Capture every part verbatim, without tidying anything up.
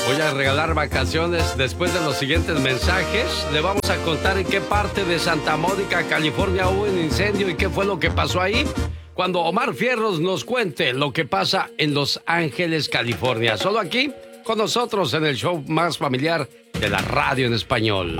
Voy a regalar vacaciones después de los siguientes mensajes. Le vamos a contar en qué parte de Santa Mónica, California, hubo un incendio y qué fue lo que pasó ahí. Cuando Omar Fierros nos cuente lo que pasa en Los Ángeles, California. Solo aquí, con nosotros en el show más familiar de la radio en español.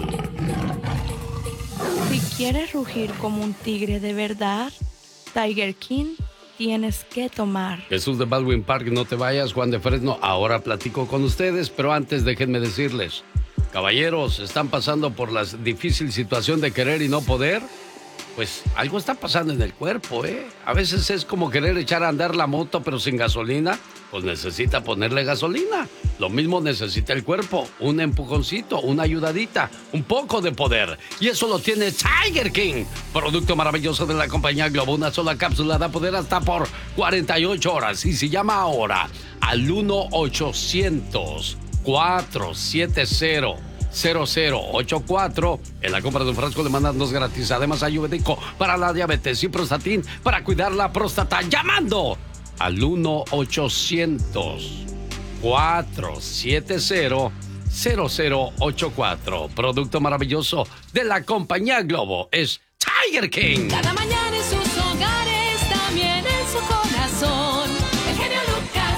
Si quieres rugir como un tigre de verdad, Tiger King, tienes que tomar. Jesús de Baldwin Park, no te vayas. Juan de Fresno, ahora platico con ustedes, pero antes déjenme decirles, caballeros, están pasando por la difícil situación de querer y no poder. Pues algo está pasando en el cuerpo, ¿eh? A veces es como querer echar a andar la moto, pero sin gasolina, pues necesita ponerle gasolina. Lo mismo necesita el cuerpo, un empujoncito, una ayudadita, un poco de poder. Y eso lo tiene Tiger King, producto maravilloso de la compañía Globo. Una sola cápsula da poder hasta por cuarenta y ocho horas. Y si llama ahora al uno ochocientos, cuatro siete cero, cero cero ocho cuatro. En la compra de un frasco le mandan dos gratis. Además, ayurvédico para la diabetes y Prostatin para cuidar la próstata. Llamando al uno ochocientos, cuatro siete cero, cero cero ocho cuatro. Producto maravilloso de la compañía Globo es Tiger King. Cada mañana en sus hogares, también en su corazón. El genio Lucas.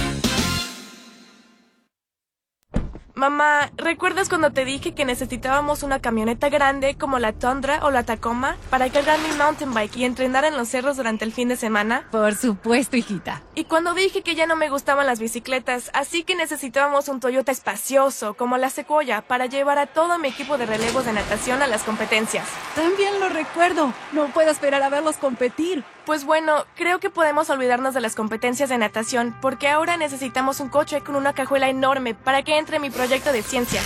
Mamá, ¿recuerdas cuando te dije que necesitábamos una camioneta grande como la Tundra o la Tacoma para cargar mi mountain bike y entrenar en los cerros durante el fin de semana? Por supuesto, hijita. Y cuando dije que ya no me gustaban las bicicletas, así que necesitábamos un Toyota espacioso como la Sequoia para llevar a todo mi equipo de relevos de natación a las competencias. También lo recuerdo. No puedo esperar a verlos competir. Pues bueno, creo que podemos olvidarnos de las competencias de natación porque ahora necesitamos un coche con una cajuela enorme para que entre mi proyecto de ciencia.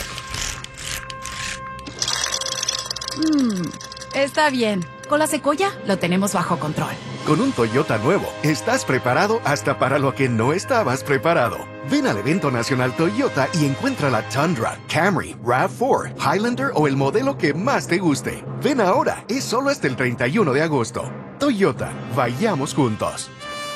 Mm, está bien. Con la Sequoia lo tenemos bajo control. Con un Toyota nuevo, estás preparado hasta para lo que no estabas preparado. Ven al evento nacional Toyota y encuentra la Tundra, Camry, RAV cuatro, Highlander o el modelo que más te guste. Ven ahora, es solo hasta el treinta y uno de agosto. Toyota, vayamos juntos.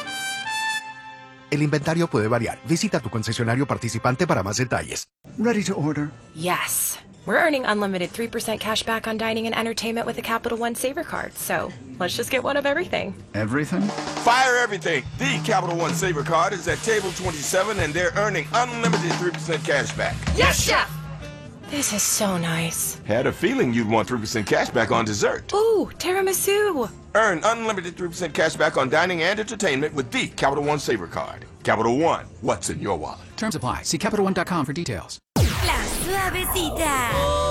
El inventario puede variar. Visita tu concesionario participante para más detalles. Ready to order? Yes. We're earning unlimited three percent cash back on dining and entertainment with the Capital One Saver Card. So let's just get one of everything. Everything? Fire everything. The Capital One Saver Card is at table twenty-seven and they're earning unlimited three percent cash back. Yes, Chef! This is so nice. Had a feeling you'd want three percent cash back on dessert. Ooh, tiramisu. Earn unlimited three percent cash back on dining and entertainment with the Capital One Saver Card. Capital One, what's in your wallet? Terms apply. See Capital One dot com for details. La suavecita.